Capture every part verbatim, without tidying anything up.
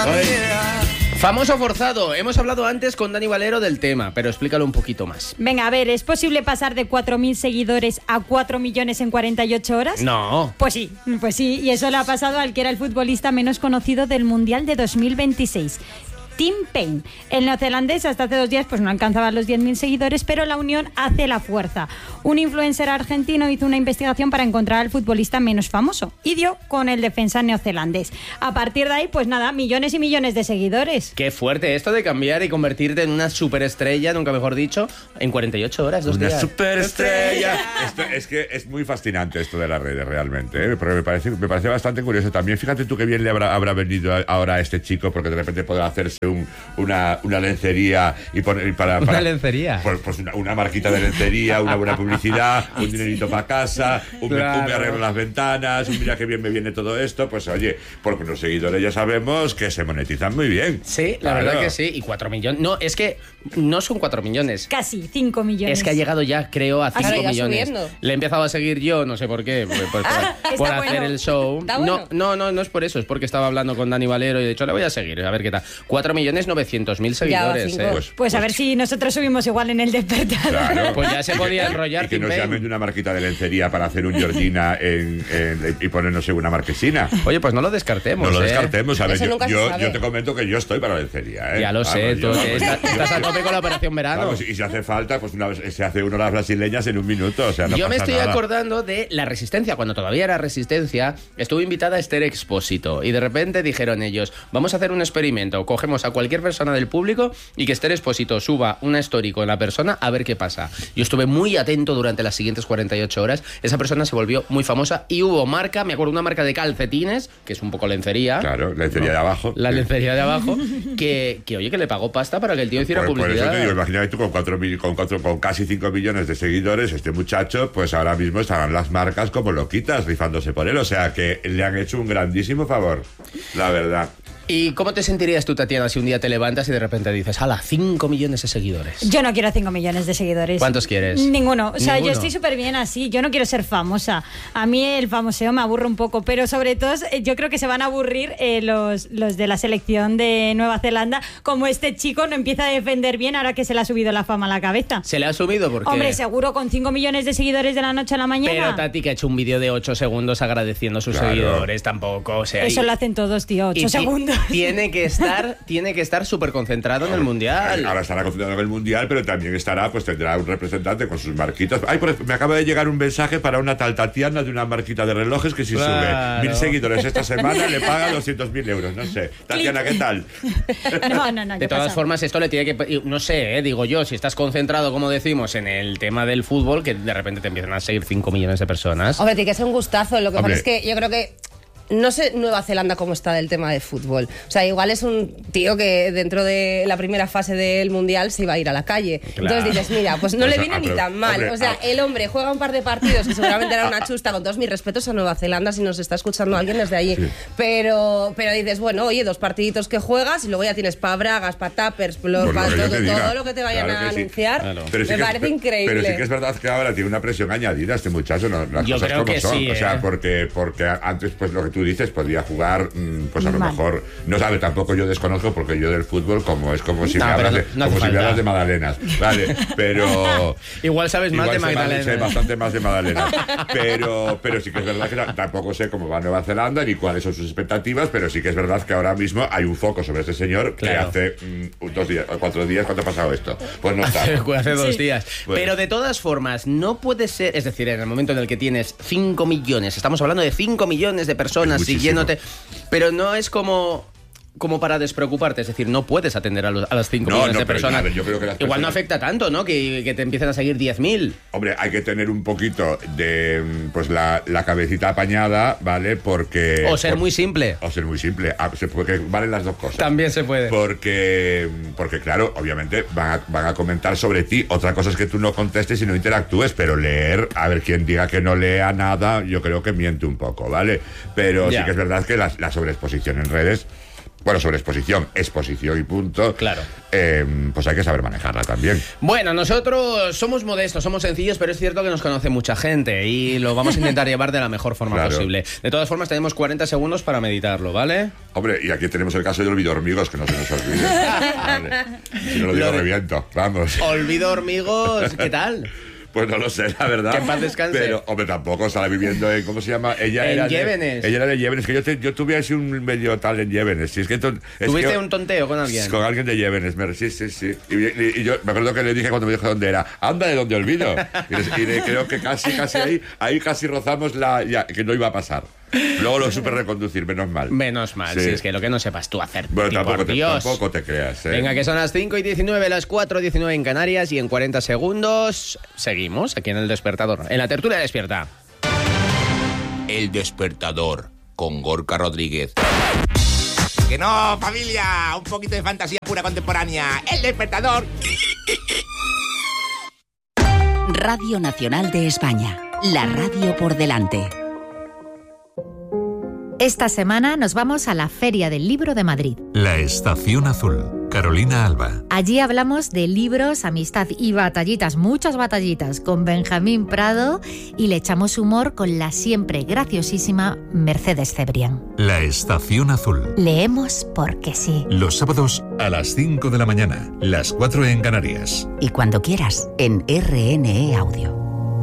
Famoso forzado. Hemos hablado antes con Dani Valero del tema, pero explícalo un poquito más. Venga, a ver, ¿es posible pasar de cuatro mil seguidores a cuatro millones en cuarenta y ocho horas? No. Pues sí, pues sí, y eso le ha pasado al que era el futbolista menos conocido del Mundial de dos mil veintiséis. Tim Payne. El neozelandés hasta hace dos días pues no alcanzaba los diez mil seguidores, pero la unión hace la fuerza. Un influencer argentino hizo una investigación para encontrar al futbolista menos famoso y dio con el defensa neozelandés. A partir de ahí, pues nada, millones y millones de seguidores. Qué fuerte esto de cambiar y convertirte en una superestrella, nunca mejor dicho, en cuarenta y ocho horas, dos una días. superestrella. Esto, es que es muy fascinante esto de las redes realmente, ¿eh? Pero me parece, me parece bastante curioso también. Fíjate tú qué bien le habrá, habrá venido ahora a este chico, porque de repente podrá hacerse Un, una, una lencería y poner para, para, una lencería pues, pues una, una marquita de lencería, una buena publicidad, un dinerito para casa, un, claro. un me arreglo las ventanas, un mira qué bien me viene todo esto. Pues oye, porque los seguidores ya sabemos que se monetizan muy bien. Sí, la claro. verdad que sí. Y cuatro millones, no, es que no son cuatro millones, casi cinco millones. Es que ha llegado ya, creo, a cinco claro, millones. Subiendo. Le he empezado a seguir yo, no sé por qué, por, por, ah, por, por hacer bueno. el show. Bueno. No, no, no, no es por eso, es porque estaba hablando con Dani Valero y de hecho le voy a seguir, a ver qué tal. cuatro millones novecientos mil seguidores. Ya, eh. pues, pues a ver si nosotros subimos igual en el despertador. Claro, pues ya se podía enrollar. Y que nos llamen de una marquita de lencería para hacer un Georgina en, en, y ponernos en una marquesina. Oye, pues no lo descartemos. No lo eh. descartemos. A ver, yo, yo, yo te comento que yo estoy para lencería. ¿eh? Ya lo Vamos, sé, yo, tú vamos, estás, yo, estás yo, a tope con la operación verano. Vamos, y si hace falta, pues una, se hace uno las brasileñas en un minuto. O sea, no yo pasa me estoy nada. acordando de La Resistencia, cuando todavía era Resistencia, estuvo invitada Esther Expósito y de repente dijeron ellos, vamos a hacer un experimento, cogemos a cualquier persona del público y que Esther Expósito suba una story con la persona a ver qué pasa. Yo estuve muy atento durante las siguientes cuarenta y ocho horas, esa persona se volvió muy famosa y hubo marca, me acuerdo una marca de calcetines, que es un poco lencería. Claro, lencería ¿no? de abajo. La lencería de abajo, que, que oye, que le pagó pasta para que el tío hiciera por, publicidad. Por eso te digo, imagínate tú con, cuatro, con, cuatro, con casi cinco millones de seguidores, este muchacho, pues ahora mismo estarán las marcas como loquitas rifándose por él, o sea que le han hecho un grandísimo favor, la verdad. ¿Y cómo te sentirías tú, Tatiana, si un día te levantas y de repente dices, ¡hala, cinco millones de seguidores! Yo no quiero cinco millones de seguidores. ¿Cuántos quieres? Ninguno. O sea, ¿Ninguno? Yo estoy súper bien así. Yo no quiero ser famosa. A mí el famoseo me aburre un poco, pero sobre todo yo creo que se van a aburrir eh, los, los de la selección de Nueva Zelanda, como este chico no empieza a defender bien ahora que se le ha subido la fama a la cabeza. ¿Se le ha subido? Porque... Hombre, seguro con cinco millones de seguidores de la noche a la mañana. Pero Tati, que ha hecho un vídeo de ocho segundos agradeciendo a sus claro. seguidores, tampoco, o sea... Eso y... lo hacen todos, tío, ocho segundos. Tiene que estar tiene que estar súper concentrado en el Mundial. Ahora estará concentrado en el Mundial, pero también estará, pues tendrá un representante con sus marquitas. Ay, por ejemplo, me acaba de llegar un mensaje para una tal Tatiana de una marquita de relojes que si claro. sube mil seguidores esta semana le paga doscientos mil euros, no sé. Tatiana, ¿qué tal? No, no, no. De todas pasa? formas, esto le tiene que... No sé, eh, digo yo, si estás concentrado, como decimos, en el tema del fútbol, que de repente te empiezan a seguir cinco millones de personas. Hombre, tiene que ser un gustazo. Lo que Hombre. pasa es que yo creo que no sé Nueva Zelanda cómo está del tema de fútbol. O sea, igual es un tío que dentro de la primera fase del Mundial se iba a ir a la calle. Claro. Entonces dices, mira, pues no Pues, le viene ah, ni pero, tan mal. hombre, o sea, ah, el hombre juega un par de partidos que seguramente era una chusta, con todos mis respetos a Nueva Zelanda si nos está escuchando alguien desde allí. Sí. Pero, pero dices, bueno, oye, dos partiditos que juegas y luego ya tienes para bragas, para tuppers, Pues lo para que yo todo, te diga. todo lo que te vayan Claro a que sí. anunciar. Claro. Pero sí Me que parece es, increíble. Pero sí que es verdad que ahora tiene una presión añadida este muchacho, no, las Yo cosas creo como que son. sí, O sea, eh. porque, porque antes, pues lo que tú dices, podía jugar, mmm, pues a lo Mal. mejor, no sabe, tampoco yo desconozco, porque yo del fútbol, como es como si No, me pero hablas no- de, no hace como si me falta. hablas de magdalenas, vale, pero Igual sabes más igual de sé, Magdalena. sé bastante más de magdalenas, pero, pero sí que es verdad que ta- tampoco sé cómo va Nueva Zelanda ni cuáles son sus expectativas, pero sí que es verdad que ahora mismo hay un foco sobre este señor Claro. que hace mmm, dos días, o cuatro días, ¿cuánto ha pasado esto? Pues no está. Hace, hace dos Sí. días. Bueno. Pero de todas formas, no puede ser... Es decir, en el momento en el que tienes cinco millones, estamos hablando de cinco millones de personas Es muchísimo. siguiéndote, pero no es como... como para despreocuparte, es decir, no puedes atender a, los, a las cinco No, millones no, de pero personas. a ver, yo creo que las Igual no personas- afecta tanto, ¿no? Que, que te empiecen a seguir diez mil. Hombre, hay que tener un poquito de pues la, la cabecita apañada, ¿vale? Porque... O ser por- muy simple. O ser muy simple, ah, se- porque valen las dos cosas. También se puede. Porque, porque claro, obviamente van a, van a comentar sobre ti. Otra cosa es que tú no contestes y no interactúes, pero leer, a ver, quien diga que no lea nada, yo creo que miente un poco, ¿vale? Pero Ya. sí que es verdad que la, la sobreexposición en redes bueno, sobre exposición, exposición y punto. Claro. Eh, pues hay que saber manejarla también. Bueno, nosotros somos modestos, somos sencillos, pero es cierto que nos conoce mucha gente y lo vamos a intentar llevar de la mejor forma Claro. posible. De todas formas, tenemos cuarenta segundos para meditarlo, ¿vale? Hombre, y aquí tenemos el caso de Olvido Hormigos, que no se nos olvide. Vale. Si no lo digo, Lo de- reviento. Vamos. Olvido hormigos, ¿qué tal? Pues no lo sé, la verdad. Que en paz descanse. Pero, hombre, tampoco estaba viviendo en, ¿cómo se llama? Ella En era de- Llévenes. Ella era de Llévenes, que yo, te- yo tuve así un medio tal en Llévenes. Si es que ton- es ¿Tuviste que- un tonteo con alguien? Con alguien de Llévenes, me- sí, sí, sí. Y, y- y yo me acuerdo que le dije cuando me dijo dónde era, anda de donde Olvido. Y, le- y le- creo que casi, casi ahí, ahí casi rozamos la, ya, que no iba a pasar. Luego lo supe reconducir, menos mal. Menos mal, Sí. si es que lo que no sepas tú hacer. Bueno, tío, tampoco por te, Dios. tampoco te creas, ¿eh? Venga, que son las cinco y diecinueve, las cuatro y diecinueve en Canarias y en cuarenta segundos seguimos aquí en El Despertador, en la tertulia despierta. El Despertador, con Gorka Rodríguez. Que no, familia, un poquito de fantasía pura contemporánea. El Despertador. Radio Nacional de España, la radio por delante. Esta semana nos vamos a la Feria del Libro de Madrid. La Estación Azul, Carolina Alba. Allí hablamos de libros, amistad y batallitas, muchas batallitas, con Benjamín Prado y le echamos humor con la siempre graciosísima Mercedes Cebrián. La Estación Azul. Leemos porque sí. Los sábados a las cinco de la mañana, las cuatro en Canarias. Y cuando quieras, en R N E Audio.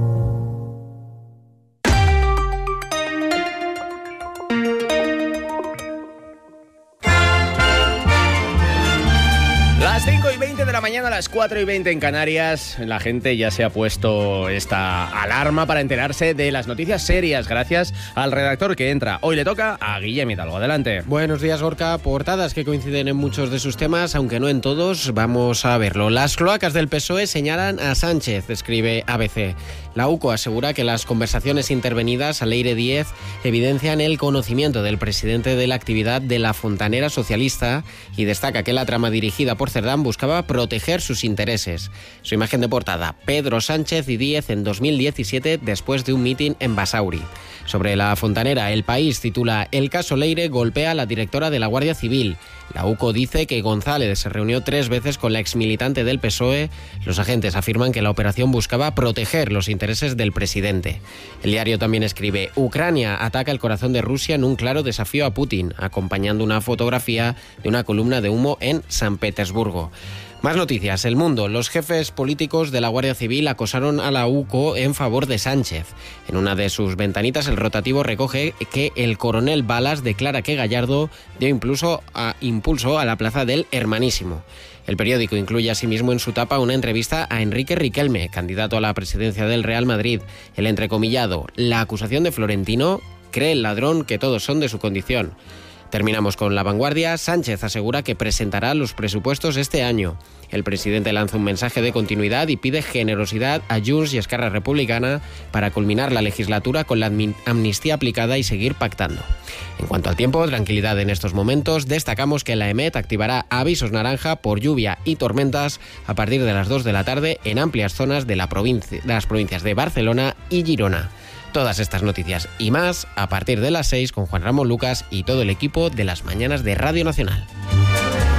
Las cinco y veinte de la mañana, las cuatro y veinte en Canarias. La gente ya se ha puesto esta alarma para enterarse de las noticias serias gracias al redactor que entra. Hoy le toca a Guillem Hidalgo. Adelante. Buenos días, Gorka. Portadas que coinciden en muchos de sus temas, aunque no en todos. Vamos a verlo. Las cloacas del P S O E señalan a Sánchez, escribe A B C. La U C O asegura que las conversaciones intervenidas a Leire Díez evidencian el conocimiento del presidente de la actividad de la fontanera socialista y destaca que la trama dirigida por Cerdán buscaba proteger sus intereses. Su imagen de portada, Pedro Sánchez y Díez en dos mil diecisiete después de un mitin en Basauri. Sobre la fontanera, El País titula El caso Leire golpea a la directora de la Guardia Civil. La U C O dice que González se reunió tres veces con la exmilitante del P S O E. Los agentes afirman que la operación buscaba proteger los intereses del presidente. El diario también escribe Ucrania ataca el corazón de Rusia en un claro desafío a Putin, acompañando una fotografía de una columna de humo en San Petersburgo. Más noticias. El Mundo. Los jefes políticos de la Guardia Civil acosaron a la U C O en favor de Sánchez. En una de sus ventanitas, el rotativo recoge que el coronel Balas declara que Gallardo dio impulso a, impulso a la plaza del Hermanísimo. El periódico incluye asimismo en su tapa una entrevista a Enrique Riquelme, candidato a la presidencia del Real Madrid. El entrecomillado, la acusación de Florentino, cree el ladrón que todos son de su condición. Terminamos con La Vanguardia. Sánchez asegura que presentará los presupuestos este año. El presidente lanza un mensaje de continuidad y pide generosidad a Junts y Esquerra Republicana para culminar la legislatura con la amnistía aplicada y seguir pactando. En cuanto al tiempo, tranquilidad en estos momentos. Destacamos que la EMET activará avisos naranja por lluvia y tormentas a partir de las dos de la tarde en amplias zonas de, la provincia, de las provincias de Barcelona y Girona. Todas estas noticias y más a partir de las seis con Juan Ramón Lucas y todo el equipo de las mañanas de Radio Nacional.